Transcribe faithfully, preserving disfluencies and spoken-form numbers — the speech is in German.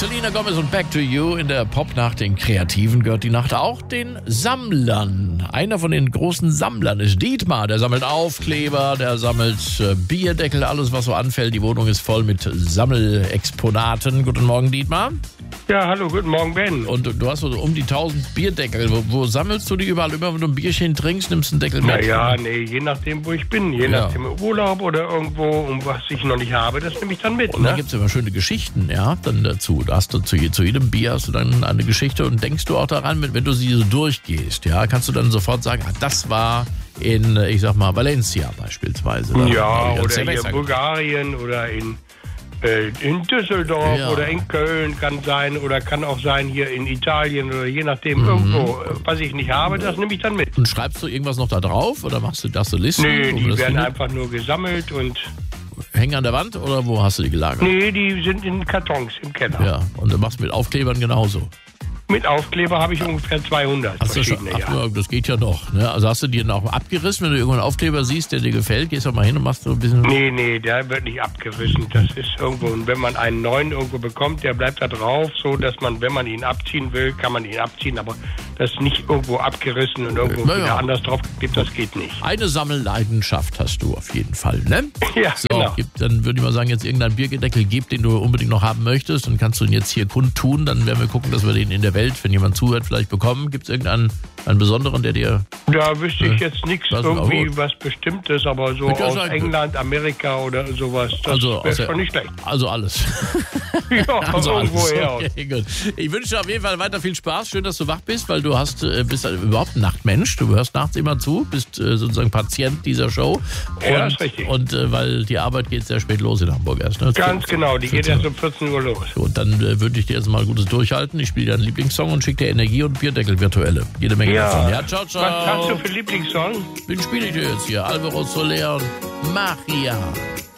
Selena Gomez und Back to You. In der Popnacht den Kreativen gehört die Nacht auch den Sammlern. Einer von den großen Sammlern ist Dietmar. Der sammelt Aufkleber, der sammelt äh, Bierdeckel, alles was so anfällt. Die Wohnung ist voll mit Sammelexponaten. Guten Morgen, Dietmar. Ja, hallo, guten Morgen, Ben. Und du hast so um die tausend Bierdeckel. Wo, wo sammelst du die überall? Immer wenn du ein Bierchen trinkst, nimmst du einen Deckel mit? Naja, nee, je nachdem, wo ich bin. Je Ja. nachdem im Urlaub oder irgendwo, um was ich noch nicht habe, das nehme ich dann mit. Und Ne? dann gibt es immer schöne Geschichten, ja, dann dazu. Da hast du zu, zu jedem Bier hast du dann eine Geschichte und denkst du auch daran, wenn, wenn du sie so durchgehst, ja, kannst du dann sofort sagen, ah, das war in, ich sag mal, Valencia beispielsweise. Da Ja, war die oder ganze hier Silvester- in Bulgarien oder in, äh, in Düsseldorf Ja. oder in Köln kann sein oder kann auch sein hier in Italien oder je nachdem Mhm. irgendwo. äh, Was ich nicht habe, das nehme ich dann mit. Und schreibst du irgendwas noch da drauf oder machst du das so Listen? Nee, wo man die das werden findet? einfach nur gesammelt und Hängen an der Wand oder wo hast du die gelagert? nee, die sind in Kartons im Keller. Ja, und du machst mit Aufklebern genauso. Mit Aufkleber habe ich ungefähr zweihundert Hast du schon, verschiedene, ach, ja. ja, das geht ja noch. Ne? Also hast du dir auch abgerissen, wenn du irgendwo einen Aufkleber siehst, der dir gefällt, gehst du mal hin und machst so ein bisschen... Nee, nee, der wird nicht abgerissen. Das ist irgendwo, und wenn man einen neuen irgendwo bekommt, der bleibt da drauf, so dass man, wenn man ihn abziehen will, kann man ihn abziehen, aber das nicht irgendwo abgerissen und irgendwo Na ja. wieder anders drauf gibt, das geht nicht. Eine Sammelleidenschaft hast du auf jeden Fall, ne? Ja, So, genau. gibt, dann würde ich mal sagen, jetzt irgendein Bierdeckel gibt, den du unbedingt noch haben möchtest, dann kannst du ihn jetzt hier kundtun, dann werden wir gucken, dass wir den in der Welt, wenn jemand zuhört, vielleicht bekommen. Gibt es irgendeinen einen besonderen, der dir... Da wüsste ich jetzt nichts Das ist irgendwie auch was Bestimmtes, aber so Das kann aus sein. England, Amerika oder sowas, das Also, wäre aus der- schon nicht schlecht. Also alles. Ja, Also alles. irgendwoher aus. Okay, gut. Ich wünsche dir auf jeden Fall weiter viel Spaß. Schön, dass du wach bist, weil du hast, äh, bist halt überhaupt ein Nachtmensch. Du hörst nachts immer zu, bist äh, sozusagen Patient dieser Show. Und, Ja, ist richtig. Und äh, weil die Arbeit geht sehr spät los in Hamburg erst. Ne? Ganz genau, die geht erst um vierzehn Uhr los. Und dann äh, wünsche ich dir jetzt mal gutes Durchhalten. Ich spiele deinen Lieblingssong und schicke dir Energie und Bierdeckel virtuelle. Jede Menge Ja. davon. Ja, ciao, ciao. Was hast du für Lieblingssong? Den spiele ich dir jetzt hier. Alvaro Soler und Maria.